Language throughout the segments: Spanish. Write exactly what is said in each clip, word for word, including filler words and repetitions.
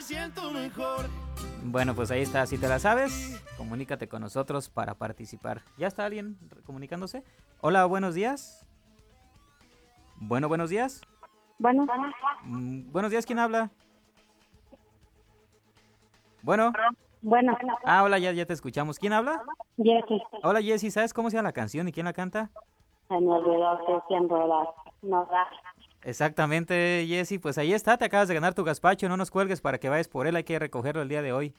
siento mejor. Bueno, pues ahí está, si te la sabes, comunícate con nosotros para participar. ¿Ya está alguien comunicándose? Hola, buenos días. Bueno, buenos días. Bueno, Mm, buenos días, ¿quién habla? Bueno. bueno, Ah, hola, ya, ya te escuchamos. ¿Quién habla? Jessy, Hola, Jessy, ¿sabes cómo se llama la canción y quién la canta? se me olvidó que siempre las no da. Exactamente, Jessy, pues ahí está, te acabas de ganar tu gazpacho, no nos cuelgues para que vayas por él, hay que recogerlo el día de hoy.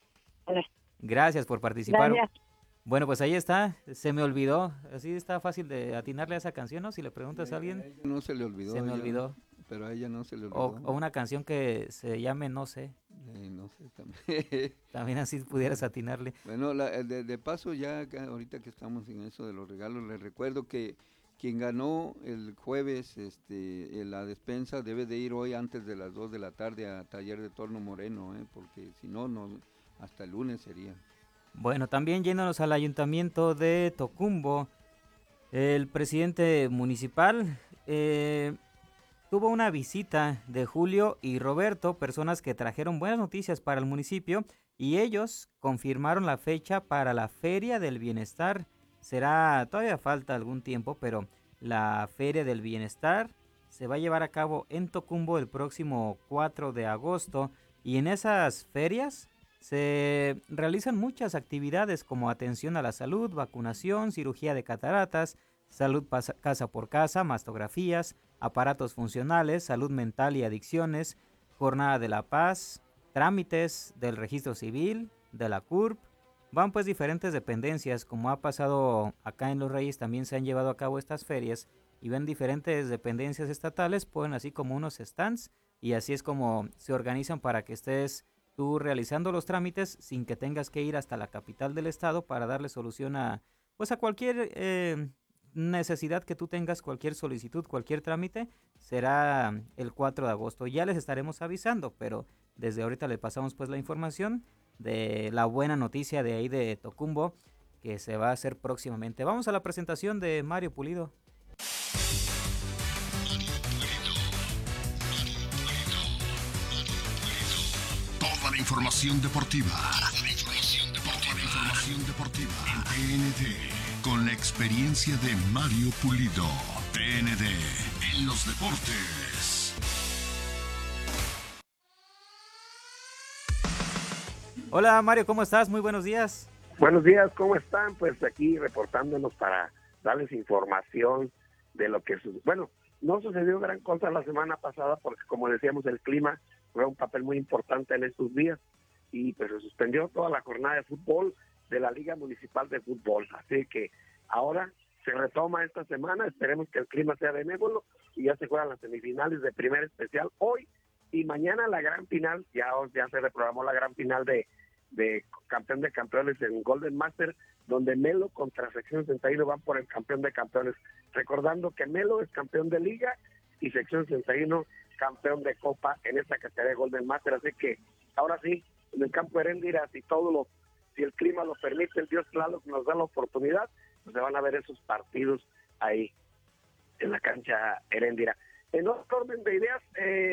Gracias por participar. Gracias. Bueno, pues ahí está, se me olvidó, así está fácil de atinarle a esa canción, ¿no? Si le preguntas a A alguien, ella no se le olvidó. se me ella- olvidó. Pero a ella no se le O, olvidó. o una canción que se llame No sé, Eh, no sé, también. también así pudieras atinarle. Bueno, la- eh, de, de paso, ya acá, ahorita que estamos en eso de los regalos, les recuerdo que quien ganó el jueves este, en la despensa debe de ir hoy antes de las dos de la tarde a Taller de Torno Moreno, ¿eh? Porque si no, no, hasta el lunes sería. Bueno, también yéndonos al ayuntamiento de Tocumbo, el presidente municipal eh, tuvo una visita de Julio y Roberto, personas que trajeron buenas noticias para el municipio, y ellos confirmaron la fecha para la Feria del Bienestar. Será, todavía falta algún tiempo, pero la Feria del Bienestar se va a llevar a cabo en Tocumbo el próximo cuatro de agosto, y en esas ferias se realizan muchas actividades como atención a la salud, vacunación, cirugía de cataratas, salud pasa- casa por casa, mastografías, aparatos funcionales, salud mental y adicciones, jornada de la paz, trámites del registro civil, de la C U R P. Van pues diferentes dependencias, como ha pasado acá en Los Reyes, también se han llevado a cabo estas ferias y ven diferentes dependencias estatales, ponen así como unos stands y así es como se organizan para que estés tú realizando los trámites sin que tengas que ir hasta la capital del estado para darle solución a pues a cualquier eh, necesidad que tú tengas, cualquier solicitud, cualquier trámite, será el cuatro de agosto. Ya les estaremos avisando, pero desde ahorita le pasamos pues la información de la buena noticia de ahí de Tocumbo que se va a hacer próximamente. Vamos a la presentación de Mario Pulido. Toda la información deportiva. Toda la información deportiva. Toda la información deportiva. En T N T. Con la experiencia de Mario Pulido. T N D. En los deportes. Hola Mario, ¿cómo estás? Muy buenos días. Buenos días, ¿cómo están? Pues aquí reportándonos para darles información de lo que... Su... Bueno, no sucedió gran cosa la semana pasada porque, como decíamos, el clima juega un papel muy importante en estos días y pues se suspendió toda la jornada de fútbol de la Liga Municipal de Fútbol. Así que ahora se retoma esta semana, esperemos que el clima sea benévolo y ya se juegan las semifinales de primer especial hoy y mañana la gran final, ya, ya se reprogramó la gran final de, de campeón de campeones en Golden Master, donde Melo contra Sección sesenta y uno van por el campeón de campeones, recordando que Melo es campeón de liga y Sección sesenta y uno campeón de copa en esta categoría de Golden Master, así que ahora sí, en el campo de Heréndira, si todo lo, si el clima lo permite, el Dios Tlaloc nos da la oportunidad, pues se van a ver esos partidos ahí en la cancha Heréndira. En otro orden de ideas, eh,